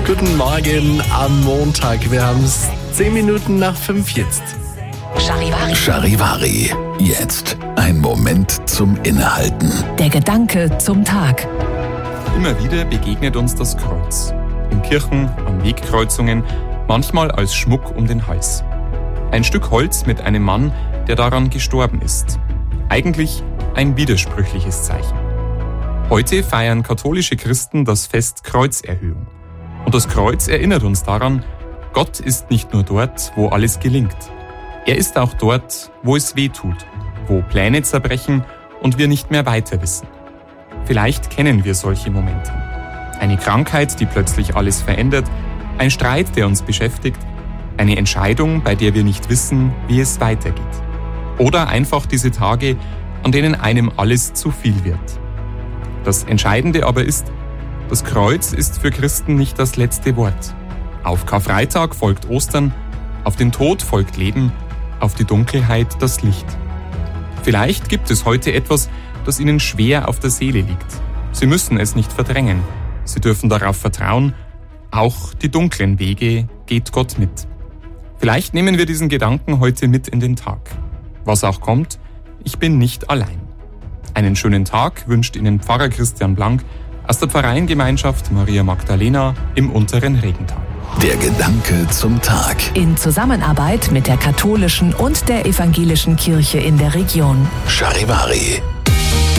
Guten Morgen am Montag. Wir haben es 10 Minuten nach 5 jetzt. Charivari. Charivari. Jetzt ein Moment zum Innehalten. Der Gedanke zum Tag. Immer wieder begegnet uns das Kreuz. In Kirchen, an Wegkreuzungen, manchmal als Schmuck um den Hals. Ein Stück Holz mit einem Mann, der daran gestorben ist. Eigentlich ein widersprüchliches Zeichen. Heute feiern katholische Christen das Fest Kreuzerhöhung. Und das Kreuz erinnert uns daran, Gott ist nicht nur dort, wo alles gelingt. Er ist auch dort, wo es weh tut, wo Pläne zerbrechen und wir nicht mehr weiter wissen. Vielleicht kennen wir solche Momente. Eine Krankheit, die plötzlich alles verändert, ein Streit, der uns beschäftigt, eine Entscheidung, bei der wir nicht wissen, wie es weitergeht. Oder einfach diese Tage, an denen einem alles zu viel wird. Das Entscheidende aber ist, das Kreuz ist für Christen nicht das letzte Wort. Auf Karfreitag folgt Ostern, auf den Tod folgt Leben, auf die Dunkelheit das Licht. Vielleicht gibt es heute etwas, das Ihnen schwer auf der Seele liegt. Sie müssen es nicht verdrängen. Sie dürfen darauf vertrauen, auch die dunklen Wege geht Gott mit. Vielleicht nehmen wir diesen Gedanken heute mit in den Tag. Was auch kommt, ich bin nicht allein. Einen schönen Tag wünscht Ihnen Pfarrer Christian Blank aus der Pfarreiengemeinschaft Maria Magdalena im unteren Regental. Der Gedanke zum Tag. In Zusammenarbeit mit der katholischen und der evangelischen Kirche in der Region. Charivari.